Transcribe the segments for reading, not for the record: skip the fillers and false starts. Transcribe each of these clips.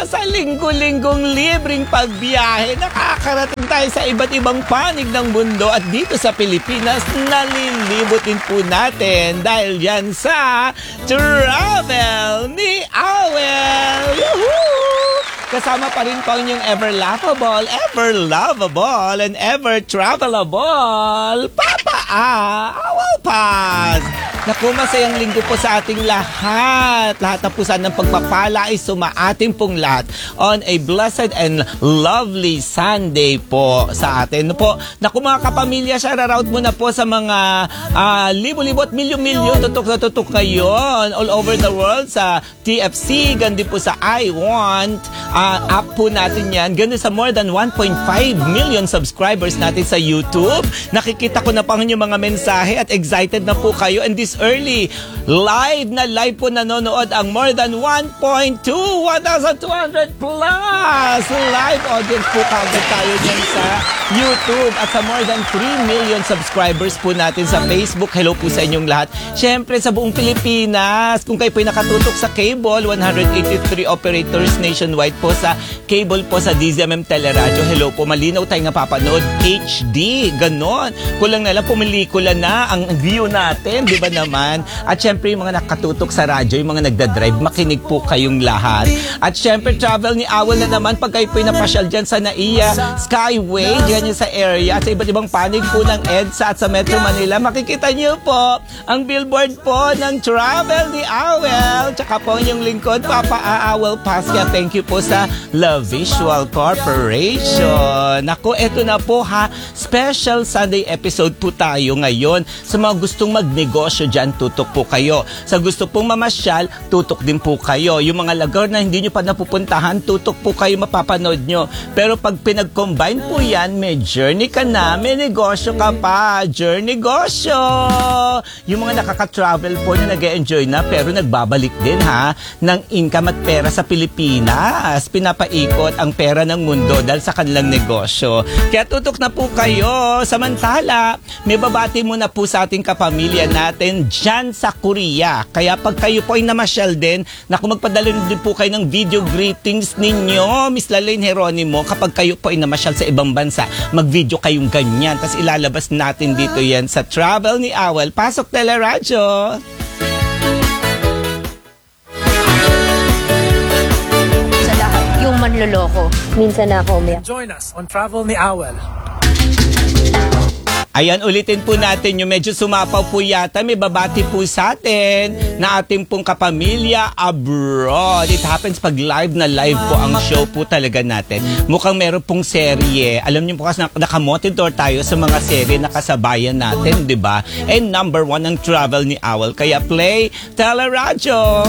Sa linggo-linggong libreng pagbiyahe, nakakarating tayo sa iba't ibang panig ng mundo at dito sa Pilipinas, nalilibutin po natin dahil yan sa Travel ni Awel! Yuhuu! Kasama pa rin po yung ever laughable, ever lovable, and ever travelable, Papa Awel Paz! Naku, masayang linggo po sa ating lahat. Lahat na po ng pagpapala ay sumaating pong lahat on a blessed and lovely Sunday po sa atin. Po, naku mga kapamilya, shoutout muna po sa mga libo-libo at milyon-milyon tutok na tutok ngayon all over the world sa TFC, gandi po sa I Want app po natin yan. Gandi sa more than 1.5 million subscribers natin sa YouTube. Nakikita ko na pa yung mga mensahe at excited na po kayo. And this early, live po nanonood ang more than 1,200 plus live audience po kagad tayo dyan sa YouTube at sa more than 3 million subscribers po natin sa Facebook. Hello po sa inyong lahat. Siyempre sa buong Pilipinas, kung kayo po ay nakatutok sa cable, 183 operators nationwide po sa cable po sa DZMM Teleradio. Hello po, malinaw tayo napapanood. HD, ganon. Kulang na lang pumilikula na ang view natin, di ba naman? At syempre yung mga nakatutok sa radyo, yung mga nagdadrive, makinig po kayong lahat. At syempre travel ni Awel na naman pag kayo po ay napasyal dyan sa NAIA Skyway, dyan sa area at sa iba't ibang panig po ng EDSA at sa Metro Manila. Makikita niyo po ang billboard po ng Travel ni Awel. Tsaka po yung lingkod, Papa Awel Paz. Kaya thank you po sa La Visual Corporation. Naku, eto na po ha. Special Sunday episode po tayo ngayon. Sa mga gustong magnegosyo dyan, tutok po kayo. Sa gusto pong mamasyal, tutok din po kayo. Yung mga lugar na hindi nyo pa napupuntahan, tutok po kayo, mapapanood nyo. Pero pag pinag-combine po yan, may journey ka na, may negosyo ka pa. Journey-gosyo! Yung mga nakaka-travel po na nag-e-enjoy na pero nagbabalik din ha ng income at pera sa Pilipinas. Pinapaikot ang pera ng mundo dahil sa kanilang negosyo. Kaya tutok na po kayo. Samantala, may babati muna po sa ating kapamilya natin dyan sa Korea. Kaya pag kayo po ay namasyal din, naku, magpadala din po kayo ng video greetings ninyo, Miss Lalaine Jeronimo, kapag kayo po ay namasyal sa ibang bansa, mag-video kayong ganyan. Tapos ilalabas natin dito yan sa Travel ni Awel. Pasok Teleradyo! Sa lahat, yung manloloko, minsan na ako umiyak. Join us on Travel ni Awel. Ayan, ulitin po natin yung medyo sumapaw po yata. May babati po sa atin na ating pong kapamilya abroad. It happens pag live na live po ang show po talaga natin. Mukhang meron pong serye. Alam niyo po kasi nakamonitor tayo sa mga serye na kasabayan natin, di ba? And number 1 ang Travel ni Awel. Kaya play Teleradyo!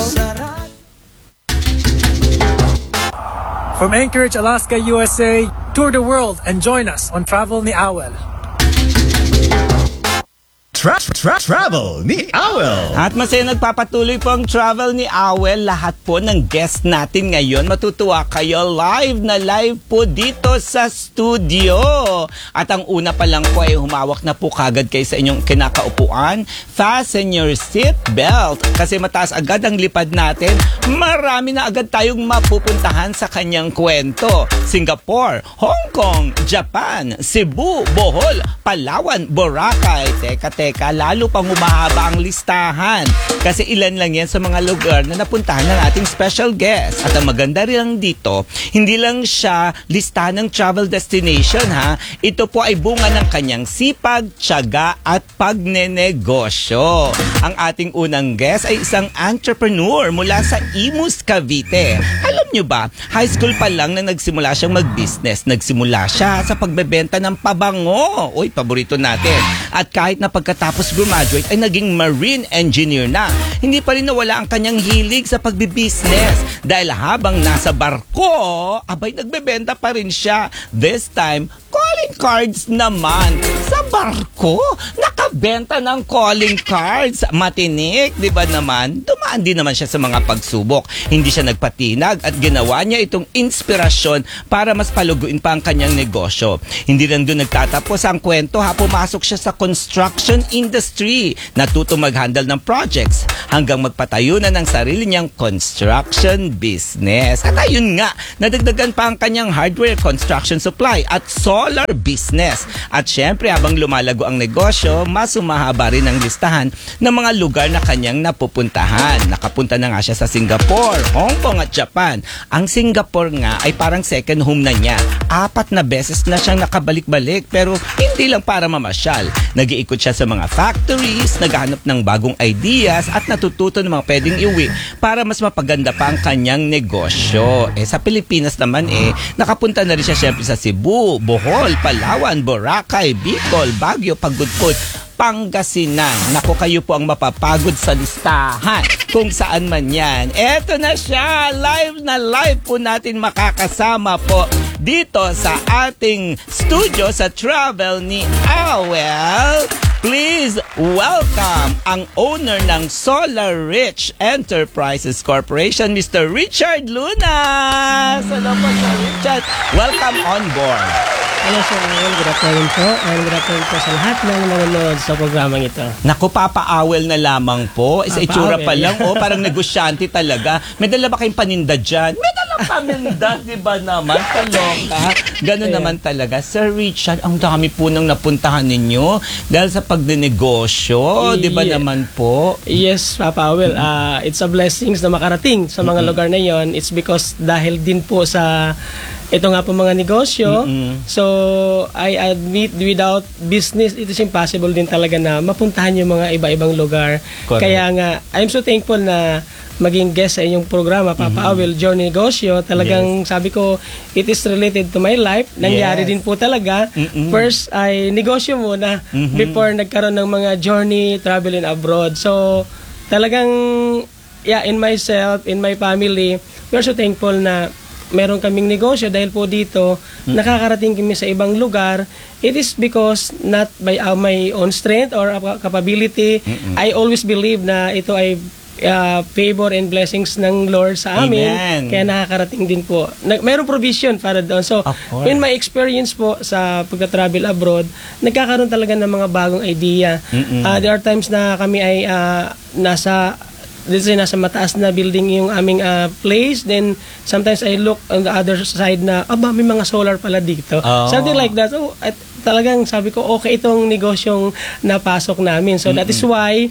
From Anchorage, Alaska, USA, tour the world and join us on Travel ni Awel. Travel ni Awel. At masaya nagpapatuloy po ang Travel ni Awel. Lahat po ng guest natin ngayon, matutuwa kayo live na live po dito sa studio. At ang una pa lang po ay humawak na po kagad kayo sa inyong kinakaupuan. Fasten your seat belt kasi mataas agad ang lipad natin. Marami na agad tayong mapupuntahan sa kanyang kwento. Singapore, Hong Kong, Japan, Cebu, Bohol, Palawan, Boracay. Teka, lalo pang humahaba ang listahan. Kasi ilan lang yan sa mga lugar na napuntahan ng ating special guest. At ang maganda rin dito, hindi lang siya listahan ng travel destination ha. Ito po ay bunga ng kanyang sipag, tiyaga at pagnenegosyo. Ang ating unang guest ay isang entrepreneur mula sa Imus, Cavite. Alam nyo ba, high school pa lang na nagsimula siyang mag-business. Nagsimula siya sa pagbebenta ng pabango. Uy, paborito natin. At kahit na pagkatapos graduate ay naging marine engineer na. Hindi pa rin nawala ang kanyang hilig sa pagbibusiness. Dahil habang nasa barko, abay nagbebenta pa rin siya. This time, calling cards naman. Sa barko? Benta ng calling cards, matinik, di ba naman? Dumaan din naman siya sa mga pagsubok. Hindi siya nagpatinag at ginawa niya itong inspirasyon para mas paluguin pa ang kanyang negosyo. Hindi lang doon nagtatapos ang kwento ha, pumasok siya sa construction industry. Natuto mag-handle ng projects hanggang magpatayo na ng sarili niyang construction business. At ayun nga, nadagdagan pa ang kanyang hardware, construction supply at solar business. At syempre, habang lumalago ang negosyo, mas humahaba rin ang listahan ng mga lugar na kanyang napupuntahan. Nakapunta na nga siya sa Singapore, Hong Kong at Japan. Ang Singapore nga ay parang second home na niya. 4 na beses na siyang nakabalik-balik pero hindi lang para mamasyal. Nag-iikot siya sa mga factories, naghahanap ng bagong ideas at natututo ng mga pwedeng iuwi para mas mapaganda pa ang kanyang negosyo. Sa Pilipinas naman nakapunta na rin siya syempre sa Cebu, Bohol, Palawan, Boracay, Bicol, Baguio, Pagudpud, Pangasinan. Naku, kayo po ang mapapagod sa listahan kung saan man yan. Eto na siya, live na live po natin makakasama po dito sa ating studio sa travel ni Awel. Please welcome ang owner ng Solar Rich Enterprises Corporation, Mr. Richard Lunas. Hello po, Sir Richard. Welcome on board. Hello Sir Awel, good afternoon po. And good afternoon po sa lahat ng nanonood sa programang ito. Naku, Papa-Awel na lamang po. Sa itsura pa Papa-Awel. lang, parang negosyante talaga. May dala ba kayong paninda dyan? May dala paninda, di ba naman? Kaloka. Ganun naman talaga. Sir Richard, ang dami po nang napuntahan ninyo dahil sa pagdinegosyo, di ba naman po? Yes, Papa Awel, it's a blessings na makarating sa mga lugar na yon. It's because dahil din po sa ito nga po mga negosyo. So, I admit without business, it is impossible din talaga na mapuntahan yung mga iba-ibang lugar. Correct. Kaya nga, I'm so thankful na maging guest sa inyong programa, Papa Awel, Journey Negosyo. Talagang sabi ko, it is related to my life. Nangyari din po talaga. First ay negosyo muna before nagkaroon ng mga journey, traveling abroad. So, talagang, in myself, in my family, we're so thankful na meron kaming negosyo dahil po dito nakakarating kami sa ibang lugar. It is because not by my own strength or capability. I always believe na ito ay favor and blessings ng Lord sa amin. Amen. Kaya nakakarating din po. Mayroong provision para doon. So, in my experience po sa pagka-travel abroad, nagkakaroon talaga ng mga bagong idea. There are times na kami ay nasa mataas na building yung aming place. Then, sometimes I look on the other side na, may mga solar pala dito. Something like that. So, at talagang sabi ko, okay itong negosyong napasok namin. So, that is why,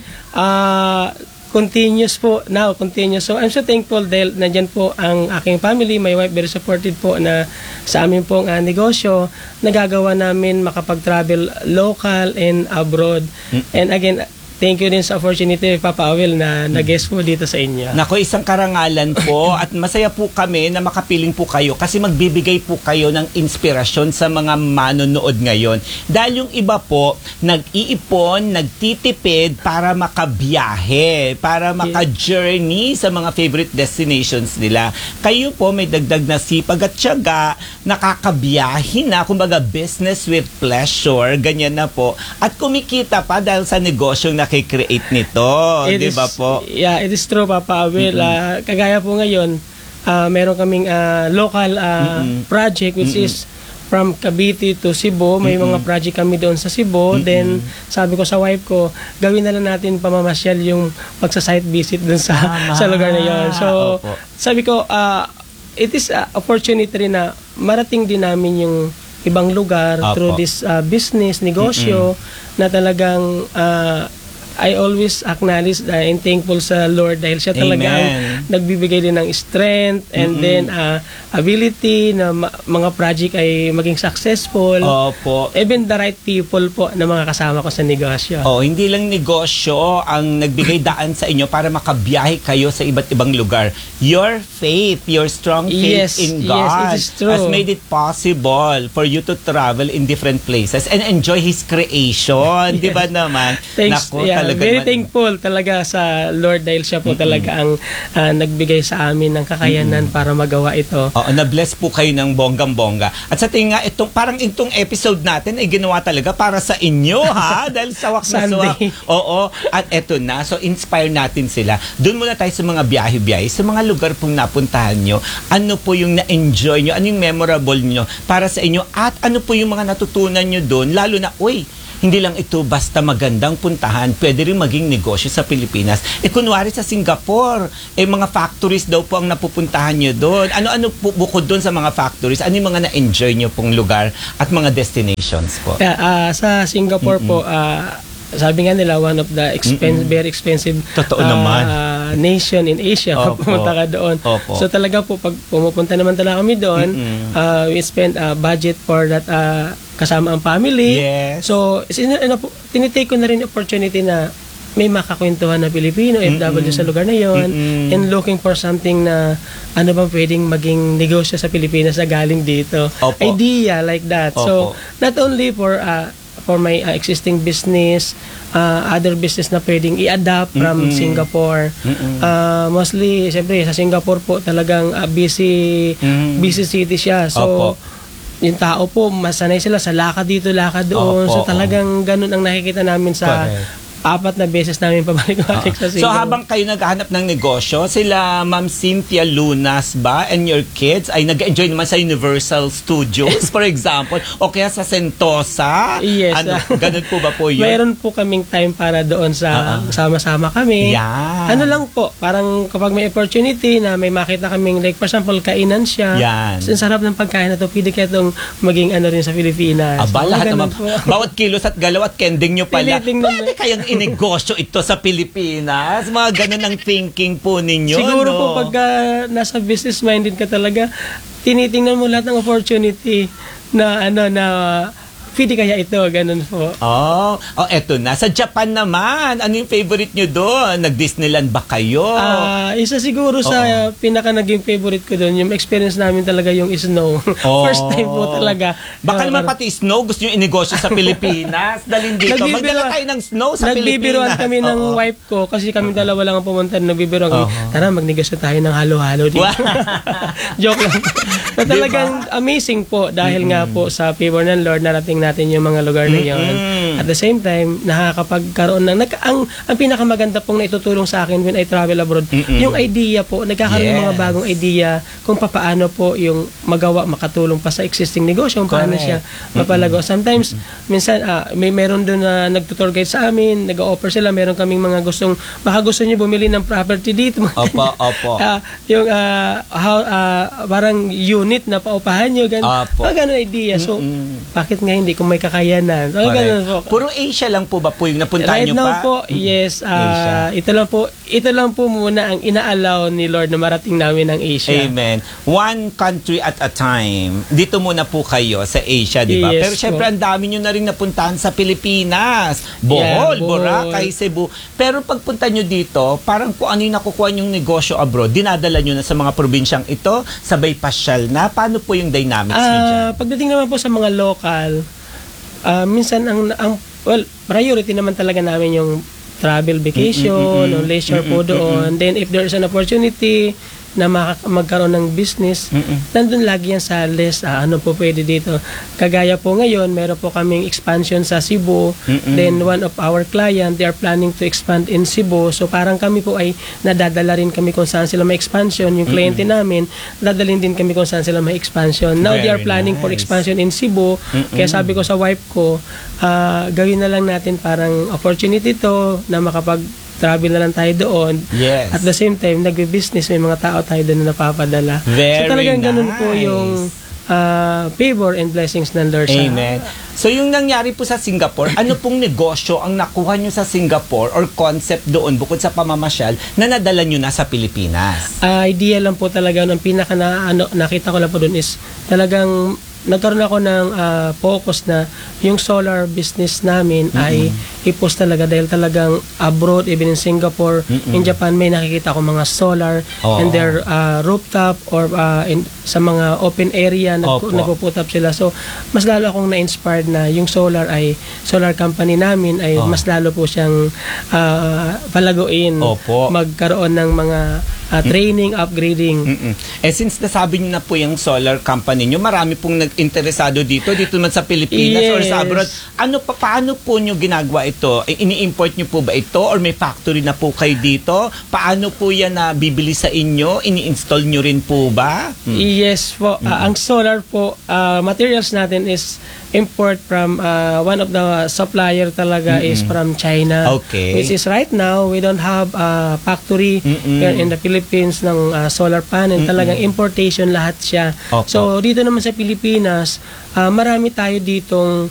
continuous. So, I'm so thankful dahil nandyan po ang aking family, my wife, very supportive po na sa amin pong negosyo, nagagawa namin makapag-travel local and abroad. And again, thank you din sa opportunity, Papa Awel, na nag-guest po dito sa inyo. Nako, isang karangalan po at masaya po kami na makapiling po kayo kasi magbibigay po kayo ng inspirasyon sa mga manonood ngayon. Dahil yung iba po, nag-iipon, nagtitipid para makabiyahe, para maka-journey sa mga favorite destinations nila. Kayo po may dagdag na sipag at tiyaga, nakakabiyahe na, kumbaga business with pleasure, ganyan na po. At kumikita pa dahil sa negosyong nakikreate nito, di ba po? Yeah, it is true, Papa Awel. Kagaya po ngayon, meron kaming local project which is from Cavite to Cebu. May mga project kami doon sa Cebu. Then, sabi ko sa wife ko, gawin na lang natin pamamasyal yung pagsa-site visit doon sa lugar na yun. So, sabi ko, it is opportunity rin na marating din namin yung ibang lugar through this business, negosyo, na talagang I always acknowledge and thankful sa Lord dahil siya talaga ang nagbibigay din ng strength and then ability na mga project ay maging successful. Opo. Even the right people po na mga kasama ko sa negosyo. Hindi lang negosyo ang nagbigay daan sa inyo para makabiyahe kayo sa iba't ibang lugar. Your faith, your strong faith in God it is true. has made it possible for you to travel in different places and enjoy His creation. Di ba naman? Thanks, Naku, talaga very naman. thankful talaga sa Lord dahil siya po talaga ang nagbigay sa amin ng kakayanan para magawa ito. Oo, na-bless po kayo ng bonggang-bongga. At sa tingin nga, parang itong episode natin ay ginawa talaga para sa inyo, ha? Dahil sawak na sawak. Sunday. Oo, at eto na. So, inspire natin sila. Doon muna tayo sa mga biyahe-biyahe, sa mga lugar pong napuntahan nyo. Ano po yung na-enjoy nyo? Ano yung memorable nyo para sa inyo? At ano po yung mga natutunan nyo doon? Lalo na, hindi lang ito basta magandang puntahan, pwede rin maging negosyo sa Pilipinas. Kunwari sa Singapore, mga factories daw po ang napupuntahan nyo doon. Ano-ano po bukod doon sa mga factories? Ano yung mga na-enjoy nyo pong lugar at mga destinations po? Sa Singapore po, sabi nga nila, one of the very expensive Totoo naman. nation in Asia pag Opo. pumunta ka doon. Opo. So talaga po, pag pumupunta naman talaga kami doon, we spend a budget for that kasama ang family. Yes. So, tinitake ko na rin opportunity na may makakwentuhan na Pilipino, FW sa lugar na yon, and looking for something na ano bang pwedeng maging negosyo sa Pilipinas na galing dito. Opo. Idea like that. So, Opo. not only for my existing business, other business na pwedeng i-adapt from Singapore. Mostly, siyempre, sa Singapore po talagang busy city siya. So, Opo. yung tao po, masanay sila sa lakad dito, lakad doon. Opo, So, talagang ganun ang nakikita namin sa Correct. 4 na beses namin pabalik-balik sa So Singapore. habang kayo naghahanap ng negosyo, sila Ma'am Cynthia Lunas ba and your kids ay nag-enjoy naman sa Universal Studios, for example, o kaya sa Sentosa? Yes. Ganun po ba po yun? Mayroon po kaming time para doon sa sama-sama kami. Yan. Ano lang po, parang kapag may opportunity na may makita kaming, like for example, kainan siya. Yan. Ang sarap ng pagkain na to, pwede kaya itong maging ano rin sa Pilipinas. Aba, Mga lahat ganun naman. po. Bawat kilos at galaw at kending nyo pala. Piliting naman. Pwede kayang inegosyo ito sa Pilipinas? Mga ganun ang thinking po ninyo, Siguro no? po pagka nasa business minded ka talaga, tinitingnan mo lahat ng opportunity na pwede kaya ito, ganun po. Eto na. Sa Japan naman, ano yung favorite nyo doon? Nag-Disneyland ba kayo? Isa siguro sa pinaka naging favorite ko doon, yung experience namin talaga yung snow. First time po talaga. Baka naman pati snow, gusto nyo inegosyo sa Pilipinas. Dalhin dito. Magdala tayo ng snow sa Nagbibiruan Pilipinas. kami ng wife ko kasi kami dalawa lang ang pumunta. Nagbibiruan kami, tara magnegosyo tayo ng halo-halo dito. Joke lang. Na talagang amazing po dahil nga po sa favor ng Lord narating natin yung mga lugar na yun. At the same time, nakakapagkaroon ng ang pinakamaganda pong naitutulong sa akin when I travel abroad, yung idea po, nagkakaroon ng mga bagong idea kung paano po yung makatulong pa sa existing negosyo, kung paano siya mapalago. Sometimes, minsan, meron doon na nagtutour guide sa amin, nag-offer sila, meron kaming mga baka gusto niyo bumili ng property dito. Opo. Yung parang unit na paupahan nyo, ganun idea. So, bakit nga hindi kung may kakayanan? So, ganun po. Puro Asia lang po ba po yung napuntahan Right nyo now pa? po, yes. Asia. Ito lang po muna ang ina-allow ni Lord na marating namin ng Asia. Amen. One country at a time. Dito muna po kayo sa Asia, di ba? Yes, Pero syempre, ang dami nyo na rin napuntahan sa Pilipinas. Bohol, Bohol. Boracay, Cebu. Pero pagpunta nyo dito, parang kung ano yung nakukuha nyong negosyo abroad, dinadala nyo na sa mga probinsyang ito, sabay pasyal na. Paano po yung dynamics nyo dyan? Pagdating naman po sa mga local, minsan priority naman talaga namin yung travel vacation, o leisure po doon. Then if there's an opportunity na magkaroon ng business, nandun lagi yan sa list, ano po pwede dito. Kagaya po ngayon, meron po kaming expansion sa Cebu, then one of our client, they are planning to expand in Cebu, so parang kami po ay nadadala rin kami kung saan sila may expansion, yung kliyente namin, dadalhin din kami kung saan sila may expansion. Now they are Very planning for nice. expansion in Cebu, kaya sabi ko sa wife ko, gawin na lang natin parang opportunity to na travel na lang tayo doon. Yes. At the same time, nagbe-business, may mga tao tayo doon na napapadala. Very so talagang ganun nice. po yung favor and blessings ng Lord. Amen. So yung nangyari po sa Singapore, ano pong negosyo ang nakuha nyo sa Singapore or concept doon bukod sa pamamasyal na nadala nyo na sa Pilipinas? Idea lang po talaga, ang pinaka nakita ko lang po doon is talagang nagkaroon ako ng focus na yung solar business namin ay i-post talaga dahil talagang abroad, even in Singapore, in Japan, may nakikita ko mga solar Oo. and their rooftop or sa mga open area, Opo. nagpo-put up sila. So, mas lalo akong na-inspired na yung solar company namin ay mas lalo po siyang palaguin, Opo. magkaroon ng mga training, upgrading. Since nasabi niyo na po yung solar company niyo, marami pong nag-interesado dito naman sa Pilipinas or sa abroad. Paano po niyo ginagawa ito? Ini-import niyo po ba ito or may factory na po kayo dito? Paano po yan na bibili sa inyo? Ini-install niyo rin po ba? Yes po. Ang solar po, materials natin is import from one of the supplier talaga is from China. Okay. Which is right now, we don't have a factory here in the Philippines ng solar panel. Talagang importation lahat siya. Opo. So, dito naman sa Pilipinas, marami tayo ditong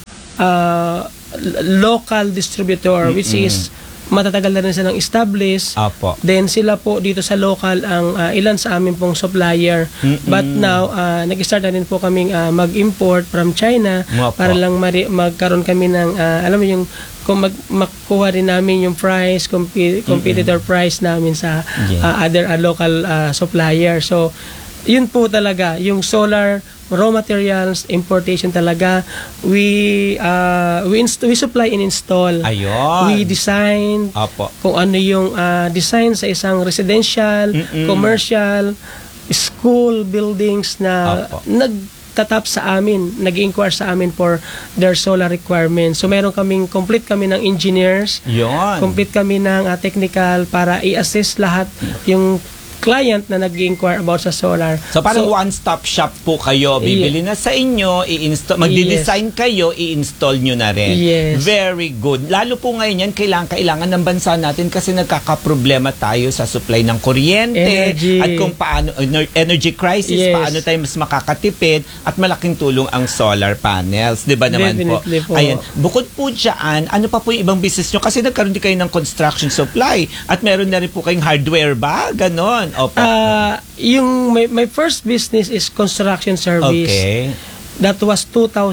local distributor which is matatagal na rin silang established. Apo. Then sila po dito sa local ang ilan sa amin pong supplier. But now, nag-start na rin po kaming mag-import from China Opo. para lang magkaroon kami ng, alam mo yung, kung makuha rin namin yung price, competitor price namin sa other local supplier. So, yun po talaga, yung solar raw materials, importation talaga, we supply and install. Ayun. We design Apo. kung ano yung design sa isang residential, commercial, school buildings na Apo. nagtatap sa amin, nag-inquire sa amin for their solar requirements. So meron kaming, complete kami ng engineers, Yun. complete kami ng technical para i-assist lahat yung client na nag-inquire about sa solar. So parang one-stop shop po kayo. Bibili na sa inyo, i-install, magdi-design kayo, i-install nyo na rin. Yes. Very good. Lalo po ngayon yan, kailangan ng bansa natin kasi nagkakaproblema tayo sa supply ng kuryente Energy. at kung paano, energy crisis, Yes. paano tayo mas makakatipid at malaking tulong ang solar panels. Di ba naman Definitely po. Ayan. Bukod po dyan, ano pa po yung ibang business nyo? Kasi nagkaroon din kayo ng construction supply at meron na rin po kayong hardware ba? Ganon. Opo. Yung my first business is construction service. Okay. That was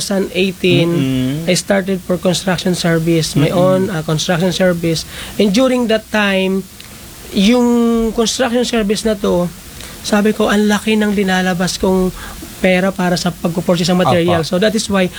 2018. I started for construction service, my own construction service. And during that time, yung construction service na to, sabi ko, ang laki ng linalabas kong pera para sa pag-purchase ng material. Apa. So that is why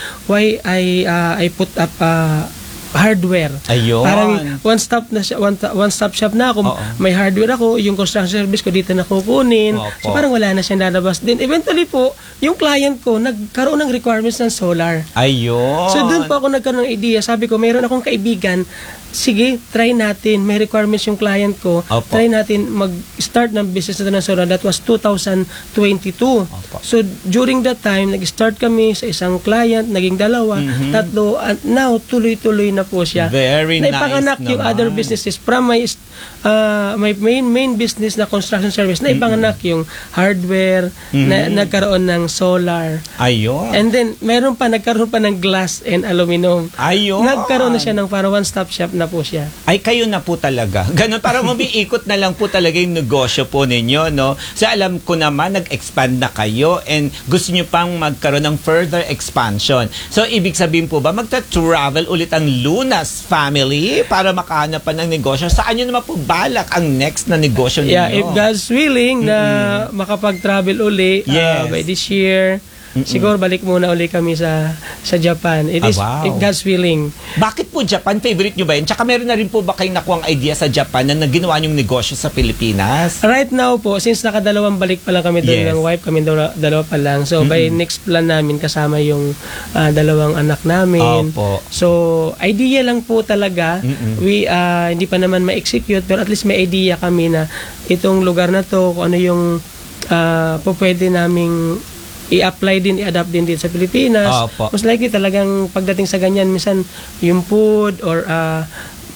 I put up hardware. Ayun. Parang one stop shop na ako. Oo. May hardware ako, yung construction service ko dito na kukunin. Opo. So parang wala na siyang lalabas. Then eventually po, yung client ko nagkaroon ng requirements ng solar. Ayun. So doon po ako nagkaroon ng idea. Sabi ko, mayroon akong kaibigan, sige, try natin. May requirements yung client ko. Opo. Try natin mag-start ng business na ng solar. That was 2022. So during that time, nag-start kami sa isang client, naging dalawa, tatlo, and now tuloy-tuloy na po siya. Very nice Naipanganak yung naman. other businesses from my main business na construction service. Naipanganak yung hardware, na nagkaroon ng solar. Ayun. And then, nagkaroon pa ng glass and aluminum. Ayun. Nagkaroon na siya ng parang one-stop shop na po siya. Ay, kayo na po talaga. Ganon, parang umiikot na lang po talaga yung negosyo po ninyo, no? So, alam ko naman, nag-expand na kayo and gusto nyo pang magkaroon ng further expansion. So, ibig sabihin po ba, magta-travel ulit ang Lunas family para makahanap pa ng negosyo? Saan nyo naman po balak ang next na negosyo ninyo? Yeah, if God's willing na makapag-travel uli Yes. by this year, siguro balik muna uli kami sa Japan. It is wow. if God's willing. Bakit po Japan? Favorite nyo ba yun? Tsaka meron na rin po ba kayong nakuhang idea sa Japan na ginawa nyong negosyo sa Pilipinas? Right now po, since nakadalawang balik pa lang kami doon Yes. ng wife, kami dalawa pa lang. So by next plan namin kasama yung dalawang anak namin. Opo. So idea lang po talaga. We hindi pa naman ma-execute pero at least may idea kami na itong lugar na to, kung ano yung pwede naming i-apply din, i-adapt din dito sa Pilipinas. Opo. Most likely talagang pagdating sa ganyan, minsan yung food or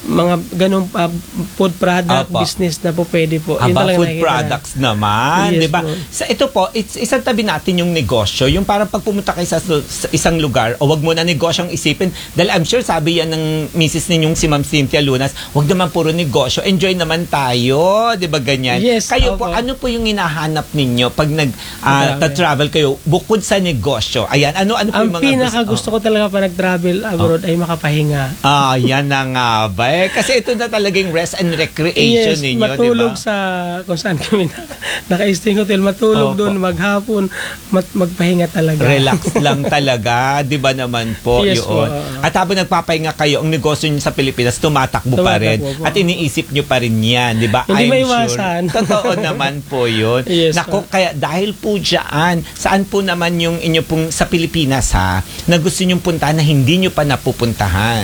mga ganong food product Opo. business na po pwede po. Yun Aba, talaga food nakikita products naman, Yes, di ba? po. Sa ito po, isang tabi natin yung negosyo. Yung parang pag pumunta kayo sa isang lugar, o wag mo na negosyong isipin. Dahil I'm sure sabi yan ng misis ninyong si Ma'am Cynthia Lunas, wag naman puro negosyo. Enjoy naman tayo, di ba ganyan? Yes, Kayo po, opo. ano po yung hinahanap ninyo pag Travel. travel kayo bukod sa negosyo? Ayan, ano po Ang yung mga pinaka gusto ko talaga pa nag-travel abroad ay makapahinga. Yan na nga ba? Kasi ito na talagang rest and recreation Yes, ninyo, matulog di ba? sa kung saan kami naka-stay hotel, matulog Opo. doon maghapon, magpahinga talaga. Relax lang talaga, 'di ba naman po Yes, yun. po. At habang nagpapahinga kayo, ang negosyo niyo sa Pilipinas tumatakbo pa rin. Tumatakbo po. At iniisip niyo pa rin 'yan, 'di ba? Hindi I'm maiwasan. Sure. Totoo naman po 'yun. Yes, Nako, po. kaya dahil po diyan, saan po naman yung inyo pong sa Pilipinas ha, na gusto niyo puntahan na hindi niyo pa napupuntahan?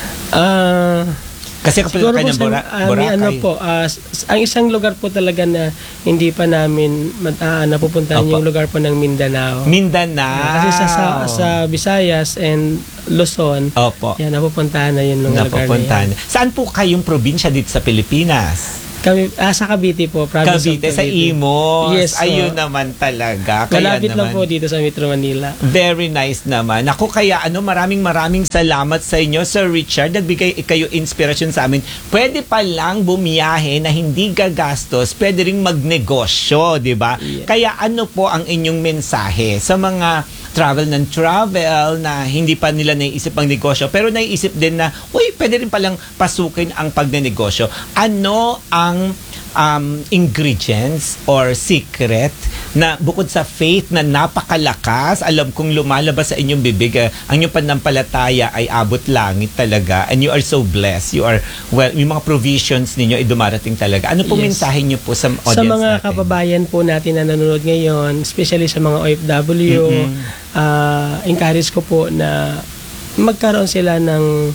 Kasi kapag Siguro kayo po ng may Boracay. ano po, ang isang lugar po talaga na hindi pa namin napupuntahan Opo. yung lugar po ng Mindanao. Mindanao. Kasi sa Visayas and Luzon, Opo. yan, napupuntahan na yun ng lugar na Napupuntahan. yan. Saan po kayong probinsya dito sa Pilipinas? Kami, sa Cavite po, province of Cavite, sa Imos. Yes, Ayun naman talaga. Kaya malapit lang naman, po dito sa Metro Manila. very nice naman. Ako kaya maraming salamat sa inyo, Sir Richard. Nagbigay kayo inspirasyon sa amin. Pwede pa lang bumiyahe na hindi gagastos. Pwede ring magnegosyo, di ba? Yeah. Kaya ano po ang inyong mensahe sa mga travel na hindi pa nila naiisip ang negosyo pero naiisip din na, pwede rin palang pasukin ang pagnenegosyo. Ano ang ingredients or secret na bukod sa faith na napakalakas, alam kong lumalabas sa inyong bibig, ang inyong pananampalataya ay abot langit talaga and you are so blessed. You are, yung mga provisions ninyo ay dumarating talaga. Ano pong Yes. mensahe niyo po sa audience Sa mga natin? kababayan po natin na nanonood ngayon, especially sa mga OFW, encourage ko po na magkaroon sila ng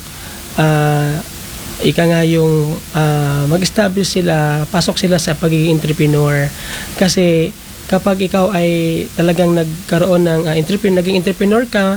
mag-establish sila, pasok sila sa pagiging entrepreneur. Kasi kapag ikaw ay talagang nagkaroon ng naging entrepreneur ka,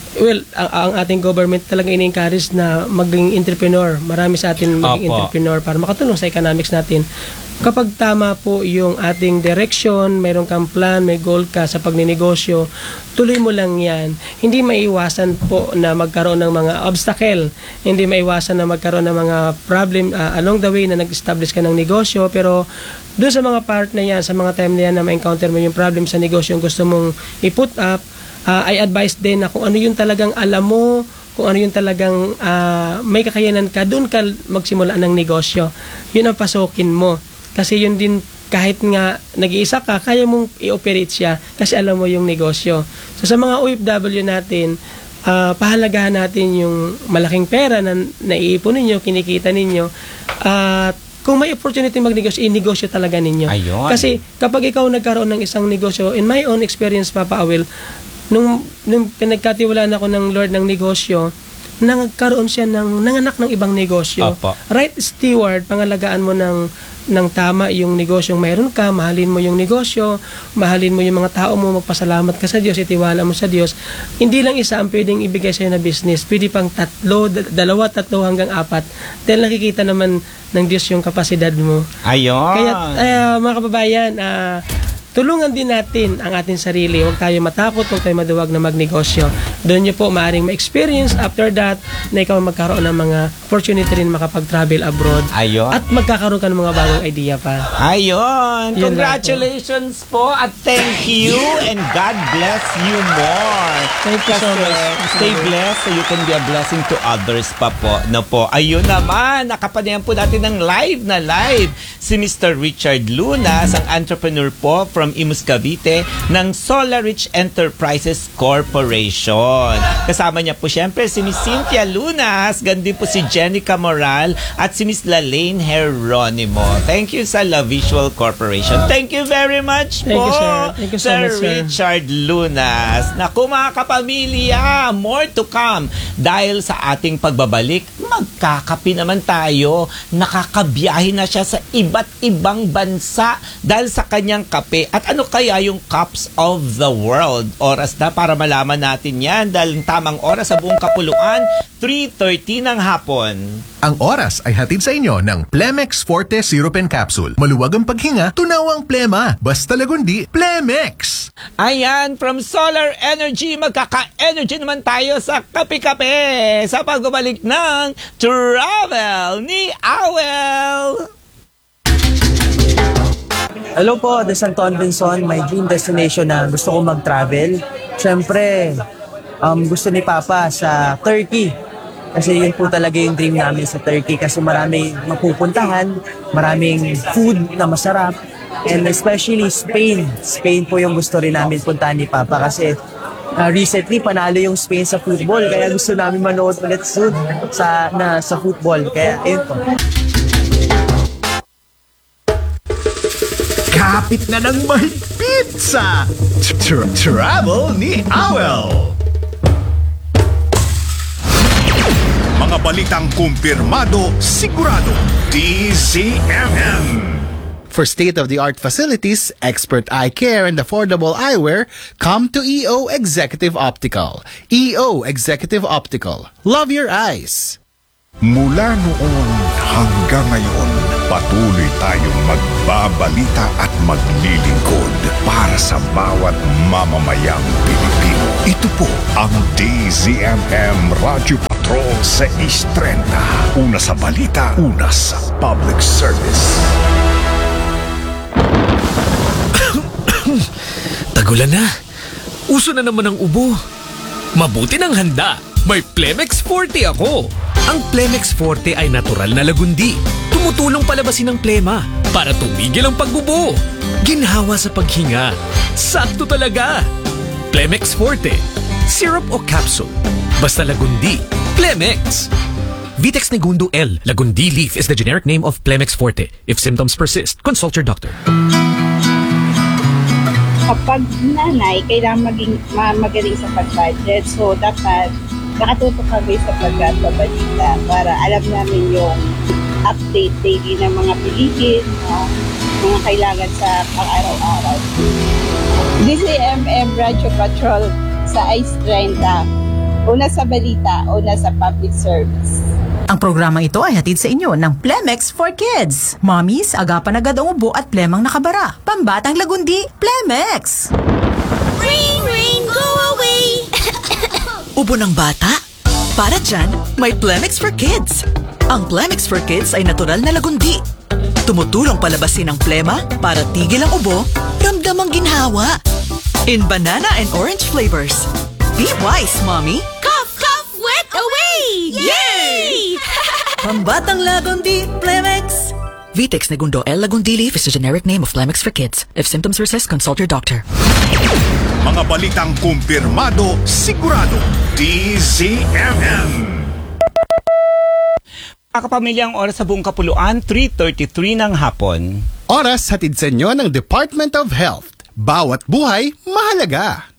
ang ating government talagang ini-encourage na maging entrepreneur. Marami sa atin maging Opo. entrepreneur para makatulong sa economics natin. Kapag tama po yung ating direction, mayroon kang plan, may goal ka sa pagninegosyo, tuloy mo lang yan. Hindi maiwasan po na magkaroon ng mga obstacle. Hindi maiwasan na magkaroon ng mga problem along the way na nag-establish ka ng negosyo. Pero doon sa mga part na yan, sa mga time na yan na ma-encounter mo yung problem sa negosyo yung gusto mong i-put up, I advise din na kung ano yung talagang alam mo, kung ano yung talagang may kakayanan ka, doon ka magsimula ng negosyo. Yun ang pasukin mo. Kasi yun din, kahit nga nag-iisa ka, kaya mong i-operate siya kasi alam mo yung negosyo. So sa mga OFW natin, pahalagahan natin yung malaking pera na naiipon ninyo, kinikita ninyo, at kung may opportunity magnegosyo, i-negosyo talaga ninyo. Ayun. Kasi kapag ikaw nagkaroon ng isang negosyo, in my own experience, Papa Awil, nung pinagkatiwalaan ako ng Lord ng negosyo, nanganak ng ibang negosyo. Opo. Right steward, pangalagaan mo ng tama yung negosyong mayroon ka, mahalin mo yung negosyo, mahalin mo yung mga tao mo, magpasalamat ka sa Diyos, itiwala mo sa Diyos. Hindi lang isa ang pwedeng ibigay sa'yo na business, pwede pang 2, 3 hanggang 4 dahil nakikita naman ng Diyos yung kapasidad mo. Ayun. Kaya mga kababayan, tulungan din natin ang ating sarili. Huwag tayo matakot, huwag tayo maduwag na magnegosyo. Doon nyo po maaaring ma-experience after that na ikaw magkaroon ng mga opportunity rin makapag-travel abroad. Ayun. At magkakaroon ka ng mga bagong idea pa. Ayun. Yun lang Congratulations po at thank you and God bless you more. Thank you so Kasi much. stay blessed so you can be a blessing to others pa po. No po. Ayun naman. Nakapanayan po natin ng live si Mr. Richard Lunas, ang entrepreneur po from Imus Cavite ng Solar Rich Enterprises Corporation. Kasama niya po syempre si Miss Cynthia Lunas, gandi po si Jenica Moral at si Miss Lalaine Heronimo. Thank you sa La Visual Corporation. Thank you very much Thank po, you, sir. Thank you so Sir much, sir. Richard Lunas. Naku mga kapamilya, more to come. Dahil sa ating pagbabalik, magkakapi naman tayo. Nakakabiyahe na siya sa iba't ibang bansa dahil sa kanyang kape. At ano kaya yung cups of the world? Oras na para malaman natin yan dahil tamang oras sa buong kapuluan. 3:30 ng hapon. Ang oras ay hatid sa inyo ng Plemex Forte Syrup and Capsule. Maluwag ang paghinga, tunaw ang plema. Basta lagundi, Plemex! Ayan, from solar energy, magkaka-energy naman tayo sa kape-kape sa pagbabalik ng Travel ni Awel. Hello po, this is Anton Benson, my dream destination na gusto ko mag-travel. Siyempre, gusto ni Papa sa Turkey. Kasi yun po talaga yung dream namin sa Turkey kasi maraming mapupuntahan, maraming food na masarap, and especially Spain. Spain po yung gusto rin namin puntahan ni Papa kasi recently panalo yung Spain sa football kaya gusto namin manood ulit soon sa football. Kaya yun po. Kapit na ng mahigpit sa Travel ni Awel. Mga balitang kumpirmado, sigurado, DZMM. For state-of-the-art facilities, expert eye care, and affordable eyewear, come to EO Executive Optical. EO Executive Optical. Love your eyes. Mula noon hanggang ngayon, patuloy tayong magbabalita at maglilingkod para sa bawat mamamayang Pilipino. Ito po ang DZMM Radio Patrol sa East 30. Una sa balita, una sa public service. Tagulan na. Uso na naman ang ubo. Mabuti ng handa. May Plemex Forte ako. Ang Plemex Forte ay natural na lagundi. Tumutulong palabasin ang plema para tumigil ang pagbubo. Ginhawa sa paghinga. Sakto talaga. Plemex Forte. Syrup o capsule. Basta lagundi. Plemex. Vitex Negundo L. Lagundi leaf is the generic name of Plemex Forte. If symptoms persist, consult your doctor. Kapag nanay, kailangan magaling sa pag-budget. So, dapat nakatutok kami sa pagbabalita para alam namin yung update daily ng mga bilihin, mga kailangan sa pang-araw-araw. DZMM Radio Patrol sa Ice 30. Una sa balita, una sa public service. Ang programang ito ay hatid sa inyo ng Plemex for Kids. Mommies, agapan agad ang ubo at plemang nakabara. Pambatang lagundi, Plemex! Ring, ring, go away! Ubo ng bata? Para dyan, may Plemex for Kids. Ang Plemex for Kids ay natural na lagundi. Tumutulong palabasin ang plema para tigil ang ubo, ramdam ang ginhawa. In banana and orange flavors. Be wise, Mommy! Cough, cough, wet away! Yay! Pambatang lagundi, Plemex! Vitex Negundo L. Lagundi Leaf is the generic name of Plemex for Kids. If symptoms persist, consult your doctor. Mga balitang kumpirmado, sigurado, DZMM. Kapamilya, ang oras sa buong kapuluan, 3:33 ng hapon. Oras hatid sa inyo ng Department of Health. Bawat buhay, mahalaga.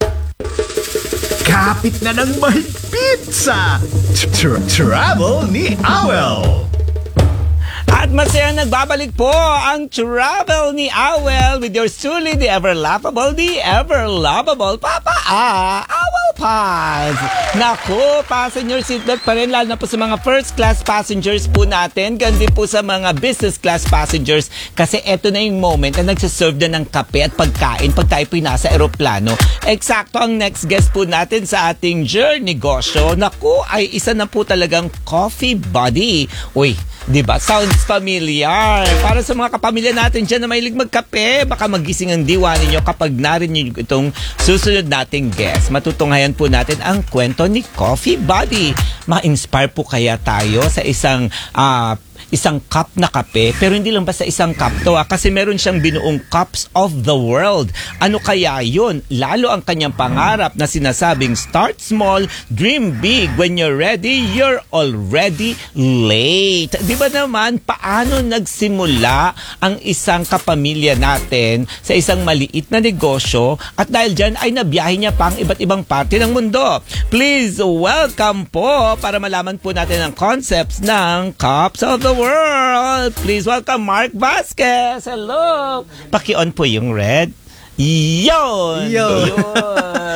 Kapit na ng mahigpit sa Travel ni Awel. At masayang nagbabalik po ang Travel ni Awel with your Suli, the ever-laughable, the ever-lovable Papa Awel Paz. Naku, passenger seatbelt pa rin, lalo na po sa mga first-class passengers po natin, ganun po sa mga business-class passengers kasi eto na yung moment na nagsaserve na ng kape at pagkain pag tayo po nasa aeroplano. Eksakto ang next guest po natin sa ating journey negosyo. Naku, ay isa na po talagang coffee buddy. Uy, diba? Sounds familiar. Para sa mga kapamilya natin dyan na mahilig magkape, baka magising ang diwa ninyo kapag narinig itong susunod nating guest. Matutunghayan po natin ang kwento ni Coffee Buddy. Ma-inspire po kaya tayo sa isang cup na kape, pero hindi lang basta isang cup to kasi meron siyang binuong cups of the world. Ano kaya yun? Lalo ang kanyang pangarap na sinasabing start small, dream big. When you're ready, you're already late. Di ba naman, paano nagsimula ang isang kapamilya natin sa isang maliit na negosyo at dahil dyan ay nabiyahe niya pang iba't ibang parte ng mundo. Please welcome po para malaman po natin ang concepts ng cups of the world. Please welcome Mark Vasquez. Hello. Paki-on po yung red. Yon.